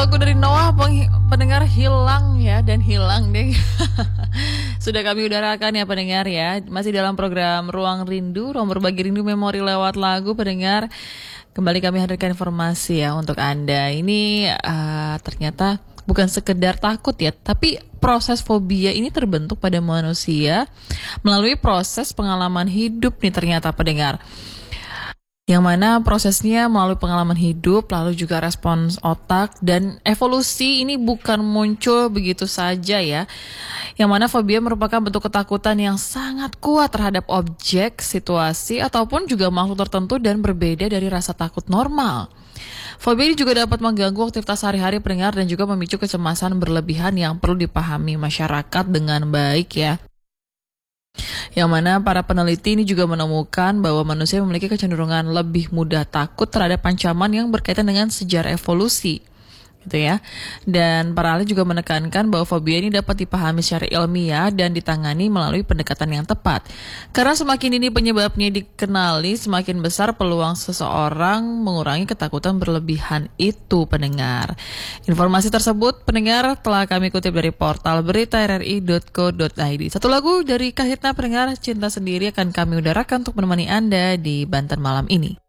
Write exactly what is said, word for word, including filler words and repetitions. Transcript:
lagu dari Noah peng- pendengar hilang ya dan hilang deh. Sudah kami udarakan ya pendengar ya. Masih dalam program Ruang Rindu, ruang berbagi rindu memori lewat lagu pendengar. Kembali kami hadirkan informasi ya untuk Anda. Ini uh, ternyata bukan sekedar takut ya, tapi proses fobia ini terbentuk pada manusia melalui proses pengalaman hidup nih ternyata pendengar. Yang mana prosesnya melalui pengalaman hidup, lalu juga respons otak, dan evolusi ini bukan muncul begitu saja ya. Yang mana fobia merupakan bentuk ketakutan yang sangat kuat terhadap objek, situasi, ataupun juga makhluk tertentu dan berbeda dari rasa takut normal. Fobia ini juga dapat mengganggu aktivitas sehari-hari pendengar dan juga memicu kecemasan berlebihan yang perlu dipahami masyarakat dengan baik ya. Yang mana para peneliti ini juga menemukan bahwa manusia memiliki kecenderungan lebih mudah takut terhadap ancaman yang berkaitan dengan sejarah evolusi. Gitu ya. Dan para ahli juga menekankan bahwa fobia ini dapat dipahami secara ilmiah dan ditangani melalui pendekatan yang tepat. Karena semakin ini penyebabnya dikenali, semakin besar peluang seseorang mengurangi ketakutan berlebihan itu pendengar. Informasi tersebut pendengar telah kami kutip dari portal berita r r i dot co dot i d. Satu lagu dari Kahitna pendengar, Cinta Sendiri akan kami udarakan untuk menemani Anda di Banten malam ini.